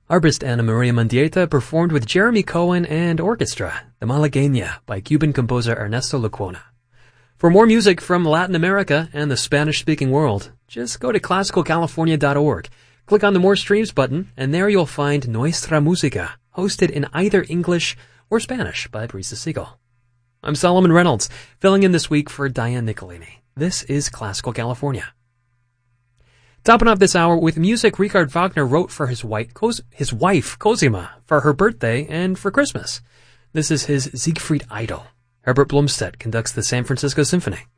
Arpist Ana Maria Mendieta performed with Jeremy Cohen and orchestra, the Malagueña by Cuban composer Ernesto Lecuona. For more music from Latin America and the Spanish-speaking world, just go to classicalcalifornia.org. Click on the More Streams button, and there you'll find Nuestra Música, hosted in either English or Spanish by Brisa Siegel. I'm Solomon Reynolds, filling in this week for Diane Nicolini. This is Classical California. Topping off this hour with music Richard Wagner wrote for his wife Cosima for her birthday and for Christmas. This is his Siegfried Idol. Herbert Blomstedt conducts the San Francisco Symphony.